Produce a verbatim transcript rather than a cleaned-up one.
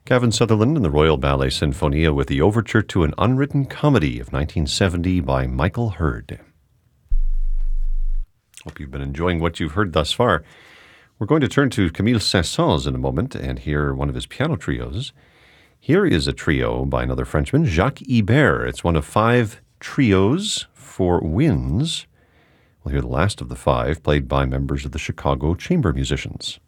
Gavin Sutherland and the Royal Ballet Sinfonia with the overture to an unwritten comedy of nineteen seventy by Michael Hurd. Hope you've been enjoying what you've heard thus far. We're going to turn to Camille Saint-Saëns in a moment and hear one of his piano trios. Here is a trio by another Frenchman, Jacques Ibert. It's one of five trios for winds. We'll hear the last of the five, played by members of the Chicago Chamber Musicians.